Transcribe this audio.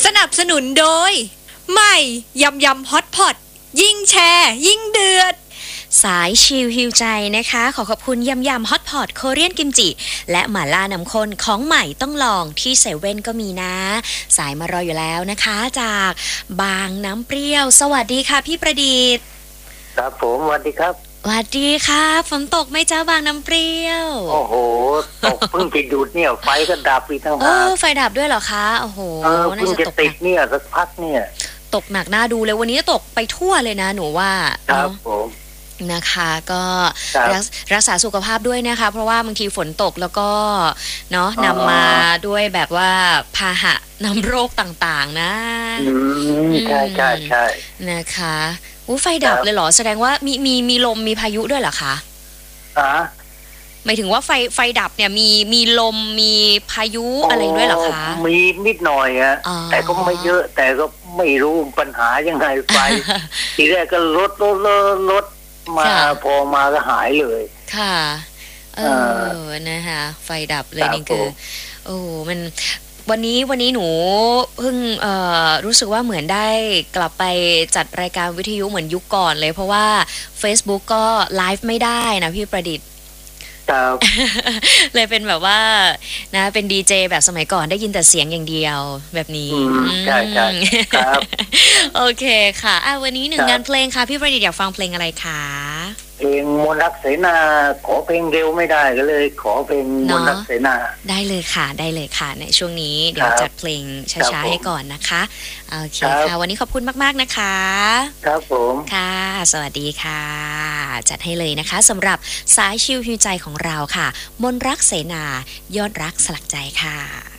สนับสนุนโดยใหม่ยำยำฮอตพอตยิ่งแชร์ยิ่งเดือดสายชิลฮิวใจนะคะขอขอบคุณยำยำฮอตพอตโคเรียนกิมจิและหม่าล่าน้ำข้นของใหม่ต้องลองที่เซเว่นก็มีนะสายมารออยู่แล้วนะคะจากบางน้ำเปรี้ยวสวัสดีค่ะพี่ประดิษฐ์ครับผมสวัสดีครับสวัสดีค่ะฝนตกไหมจ้าบางน้ำเปรี้ยวโอ้โหตกเพิ่งจะหยุดเนี่ยไฟก็ดับอีกทั้งหากไฟดับด้วยเหรอคะโอ้โหเพิ่งจะติดเนี่ยสักพักเนี่ยตกหนักน่าดูเลยวันนี้ตกไปทั่วเลยนะหนูว่าครับผมนะคะก็รักษาสุขภาพด้วยนะคะเพราะว่าบางทีฝนตกแล้วก็เนาะนำมาด้วยแบบว่าพาหะนำโรคต่างๆนะใช่ใช่ใช่นะคะไฟดับเลยเหรอแสดงว่ามีลมมีพายุด้วยเหรอคะหมายถึงว่าไฟดับเนี่ยมีลมมีพายุอะไรด้วยเหรอคะมีนิดหน่อยอะแต่ก็ไม่เยอะแต่ก็ไม่รู้ปัญหายังไงไฟ ทีแรกก็ลดมาพอมาก็หายเลยค่ะนะคะไฟดับเลยนี่คือมันวันนี้หนูเพิ่งรู้สึกว่าเหมือนได้กลับไปจัดรายการวิทยุเหมือนยุคก่อนเลยเพราะว่า Facebook ก็ไลฟ์ไม่ได้นะพี่ประดิษฐ์เลยเป็นแบบว่านะเป็นดีเจแบบสมัยก่อนได้ยินแต่เสียงอย่างเดียวแบบนี้ใช่ใช่ครับโอเคค่ะวันนี้หนึ่งงานเพลงค่ะพี่ประดิษฐ์อยากฟังเพลงอะไรคะเพลงมนต์รักเสนาขอเพลงเร็วไม่ได้ก็เลยขอเพลงมนต์รักเสนาได้เลยค่ะในช่วงนี้เดี๋ยวจัดเพลงช้าๆให้ก่อนนะคะโอเคค่ะวันนี้ขอบคุณมากๆนะคะครับผมค่ะสวัสดีค่ะจัดให้เลยนะคะสำหรับสายชิลฮิวใจของเราค่ะมนต์รักเสนายอดรักสลักใจค่ะ